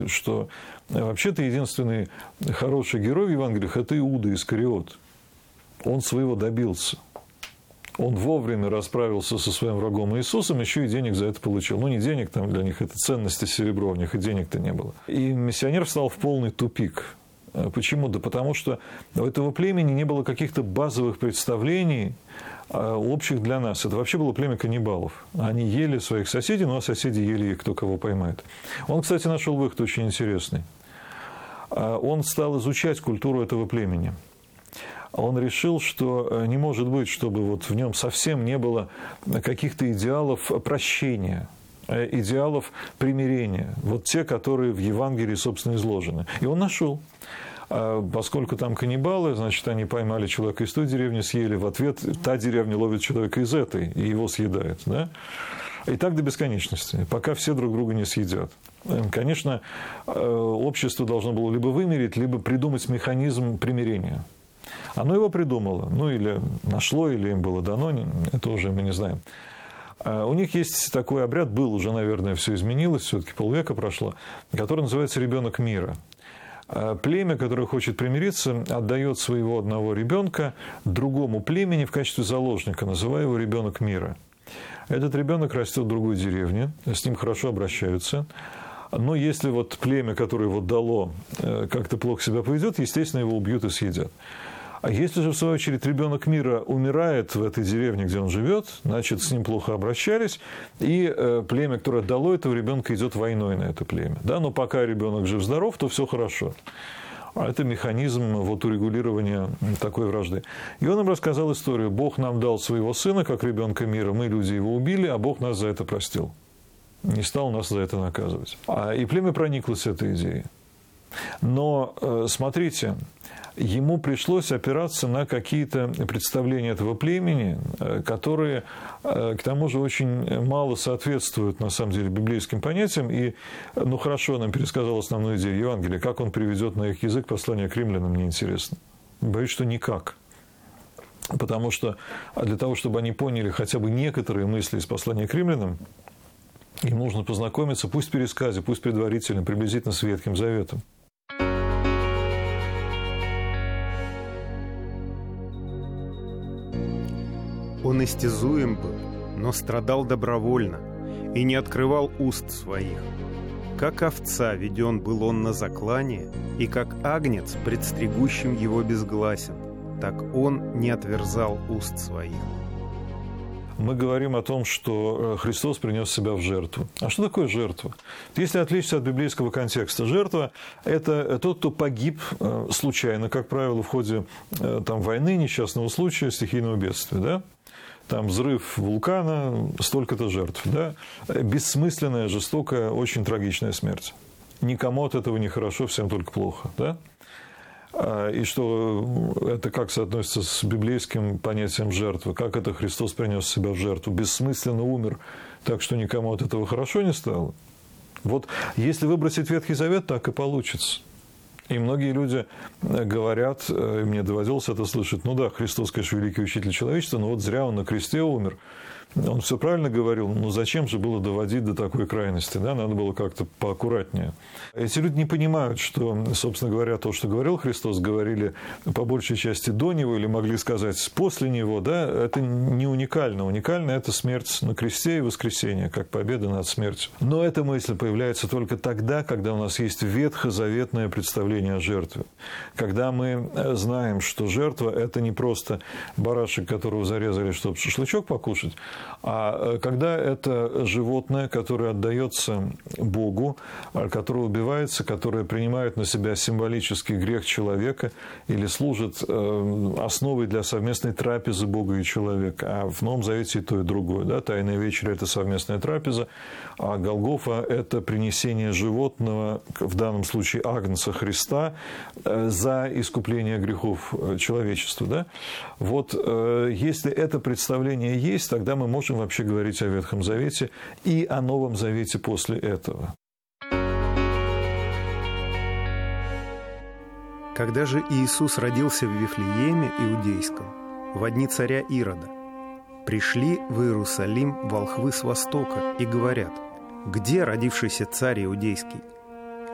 что вообще-то единственный хороший герой в Евангелиях – это Иуда Искариот. Он своего добился. Он вовремя расправился со своим врагом Иисусом, еще и денег за это получил. Ну, не денег, там для них это ценности серебро, у них и денег-то не было. И миссионер встал в полный тупик. Почему? Да потому что у этого племени не было каких-то базовых представлений, общих для нас. Это вообще было племя каннибалов. Они ели своих соседей, ну, а соседи ели их, кто кого поймает. Он, кстати, нашел выход очень интересный. Он стал изучать культуру этого племени. Он решил, что не может быть, чтобы вот в нем совсем не было каких-то идеалов прощения, идеалов примирения. Вот те, которые в Евангелии, собственно, изложены. И он нашел. Поскольку там каннибалы, значит, они поймали человека из той деревни, съели. В ответ та деревня ловит человека из этой и его съедает. Да? И так до бесконечности, пока все друг друга не съедят. Конечно, общество должно было либо вымереть, либо придумать механизм примирения. Оно его придумало, ну или нашло, или им было дано, это уже мы не знаем. У них есть такой обряд, был уже, наверное, все изменилось, все-таки полвека прошло, который называется «ребенок мира». Племя, которое хочет примириться, отдает своего одного ребенка другому племени в качестве заложника, называя его «ребенок мира». Этот ребенок растет в другой деревне, с ним хорошо обращаются. Но если вот племя, которое его дало, как-то плохо себя поведет, естественно, его убьют и съедят. А если же, в свою очередь, ребенок мира умирает в этой деревне, где он живет, значит, с ним плохо обращались, и племя, которое отдало этого ребенка, идет войной на это племя. Да? Но пока ребенок жив-здоров, то все хорошо. А это механизм вот урегулирования такой вражды. И он им рассказал историю. Бог нам дал своего сына, как ребенка мира, мы, люди, его убили, а Бог нас за это простил. Не стал нас за это наказывать. И племя прониклось этой идеей. Но, смотрите, ему пришлось опираться на какие-то представления этого племени, которые, к тому же, очень мало соответствуют, на самом деле, библейским понятиям. И, ну, хорошо, нам пересказал основную идею Евангелия. Как он приведет на их язык послание к римлянам, мне интересно. Боюсь, что никак. Потому что для того, чтобы они поняли хотя бы некоторые мысли из послания к римлянам, им нужно познакомиться, пусть в пересказе, пусть предварительно, приблизительно с Ветхим Заветом. Он истязуем был, но страдал добровольно и не открывал уст своих. Как овца веден был он на заклание, и как агнец пред стригущим его безгласен, так он не отверзал уст своих. Мы говорим о том, что Христос принес себя в жертву. А что такое жертва? Если отвлечься от библейского контекста, жертва – это тот, кто погиб случайно, как правило, в ходе там, войны, несчастного случая, стихийного бедствия. Да? Там взрыв вулкана, столько-то жертв. Да? Бессмысленная, жестокая, очень трагичная смерть. Никому от этого не хорошо, всем только плохо. Да? И что это как соотносится с библейским понятием жертвы? Как это Христос принес себя в жертву? Бессмысленно умер, так что никому от этого хорошо не стало? Вот если выбросить Ветхий Завет, так и получится. И многие люди говорят, и мне доводилось это слышать, ну да, Христос, конечно, великий учитель человечества, но вот зря он на кресте умер. Он все правильно говорил, но зачем же было доводить до такой крайности? Да? Надо было как-то поаккуратнее. Эти люди не понимают, что, собственно говоря, то, что говорил Христос, говорили по большей части до Него или могли сказать после Него. Да? Это не уникально. Уникально – это смерть на кресте и воскресение, как победа над смертью. Но эта мысль появляется только тогда, когда у нас есть ветхозаветное представление о жертве. Когда мы знаем, что жертва – это не просто барашек, которого зарезали, чтобы шашлычок покушать, а когда это животное, которое отдается Богу, которое убивается, которое принимает на себя символический грех человека или служит основой для совместной трапезы Бога и человека. А в Новом Завете и то, и другое. Да? Тайная вечеря – это совместная трапеза, а Голгофа – это принесение животного, в данном случае агнца Христа, за искупление грехов человечества. Да? Вот если это представление есть, тогда мы можем вообще говорить о Ветхом Завете и о Новом Завете после этого. Когда же Иисус родился в Вифлееме Иудейском, во дни царя Ирода, пришли в Иерусалим волхвы с востока и говорят: «Где родившийся царь Иудейский?